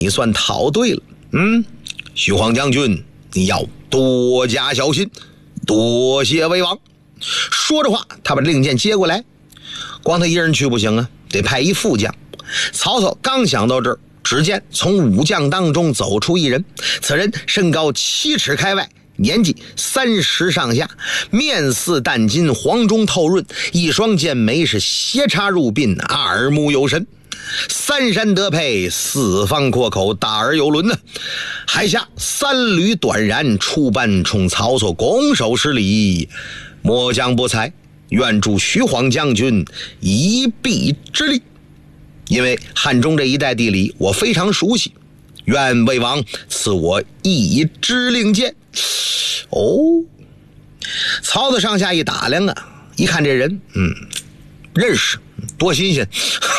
你算讨对了。徐晃将军，你要多加小心，多谢魏王。说着话，他把令箭接过来。光他一人去不行啊，得派一副将。曹操刚想到这儿，只见从武将当中走出一人，此人身高7尺开外，年纪30上下，面似淡金，黄中透润，一双剑眉是斜插入鬓，耳目有神，三山得配，四方阔口，大而有伦呢。海下3缕短髯，出半冲曹操拱手施礼，末将不才，愿助徐晃将军一臂之力。因为汉中这一带地理我非常熟悉，愿魏王赐我一支令箭。曹操上下一打量啊，一看这人，认识，多新鲜。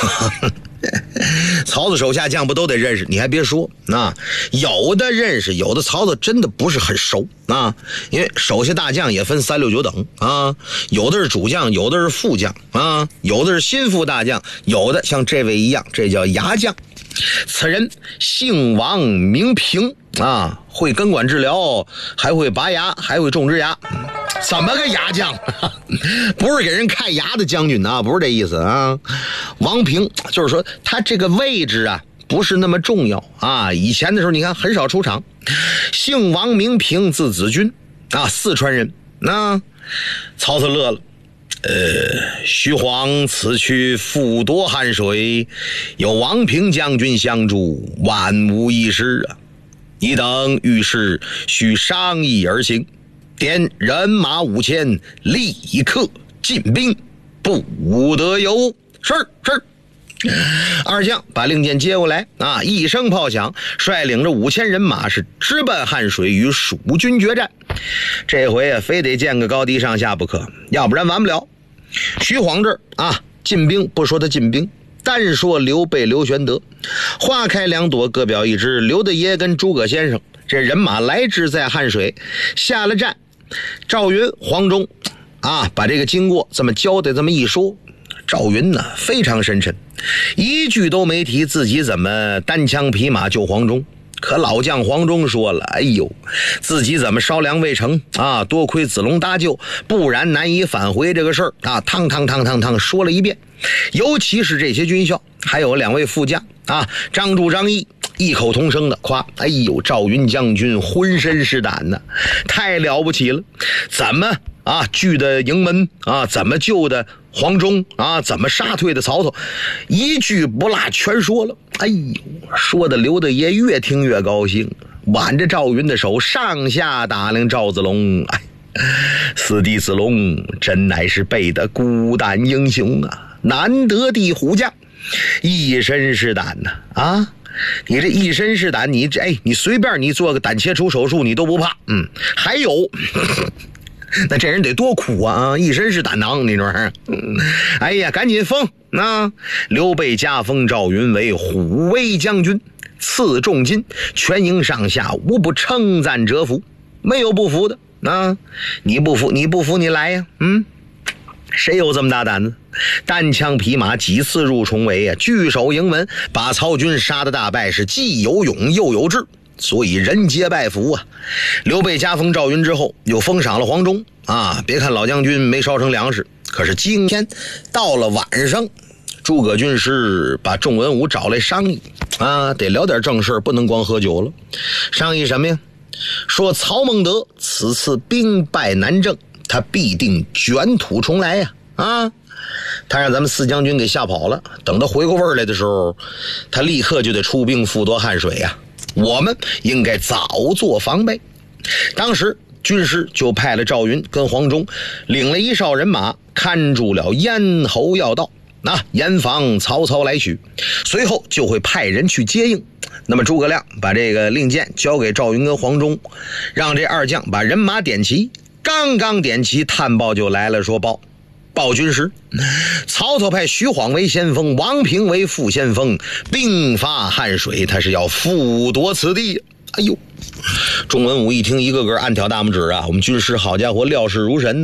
曹操手下将不都得认识？你还别说，有的认识，有的曹操真的不是很熟啊。因为手下大将也分3、6、9等啊，有的是主将，有的是副将啊，有的是心腹大将，有的像这位一样，这叫牙将。此人姓王名平啊，会根管治疗，还会拔牙，还会种植牙。怎么个牙将？不是给人看牙的将军啊，不是这意思啊。王平就是说他这个位置啊不是那么重要啊，以前的时候你看很少出场。姓王名平，字子君啊，四川人。曹操乐了，徐晃此去复夺汉水，有王平将军相助，万无一失啊。你等遇事须商议而行，点人马5000，立刻进兵，不得有误。是。二将把令箭接过来啊，一声炮响，率领着5000人马是直奔汉水，与蜀军决战。这回啊，非得见个高低上下不可，要不然完不了。徐晃这儿啊，进兵不说他进兵，单说刘备、刘玄德，花开两朵，各表一枝。刘大爷跟诸葛先生这人马来至在汉水，下了战，赵云、黄忠啊，把这个经过这么交代，这么一说，赵云呢非常深沉，一句都没提自己怎么单枪匹马救黄忠。可老将黄忠说了，哎呦，自己怎么烧粮未成啊，多亏子龙搭救，不然难以返回这个事儿啊，汤说了一遍。尤其是这些军校还有2位副将啊，张柱、张毅，异口同声的夸，哎呦，赵云将军浑身是胆呢，太了不起了，怎么啊拒的营门啊，怎么救的黄忠啊，怎么杀退的曹操，一句不落全说了。哎呦，说的刘大爷越听越高兴，挽着赵云的手上下打量赵子龙，四弟子龙真乃是备的孤胆英雄啊，难得的虎将，一身是胆呐啊！你这一身是胆，你随便你做个胆切除手术你都不怕。还有那这人得多苦啊，一身是胆囊，你说哎呀，赶紧封啊！刘备加封赵云为虎威将军，赐重金，全营上下无不称赞折服，没有不服的啊！你不服你来呀！谁有这么大胆子？单枪匹马几次入重围啊，据守营门，把曹军杀得大败，是既有勇又有志，所以人皆拜服啊。刘备加封赵云之后，又封赏了黄忠啊。别看老将军没烧成粮食，可是今天到了晚上，诸葛军师把仲文武找来商议啊，得聊点正事，不能光喝酒了。商议什么呀？说曹孟德此次兵败南郑，他必定卷土重来呀！他让咱们四将军给吓跑了，等他回过味儿来的时候，他立刻就得出兵复夺汉水呀！我们应该早做防备。当时军师就派了赵云跟黄忠领了1哨人马，看住了咽喉要道，严防曹操来取，随后就会派人去接应。那么诸葛亮把这个令箭交给赵云跟黄忠，让这2将把人马点齐。刚刚点齐，探报就来了，说报军师，曹操派徐晃为先锋，王平为副先锋，兵发汉水，他是要复夺此地。哎呦，仲文武一听，一个个暗挑大拇指啊！我们军师好家伙，料事如神呢。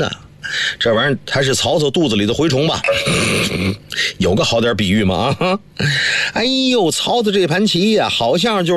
这玩意儿还是曹操肚子里的蛔虫吧？有个好点比喻吗？哎呦，曹操这盘棋呀，好像就是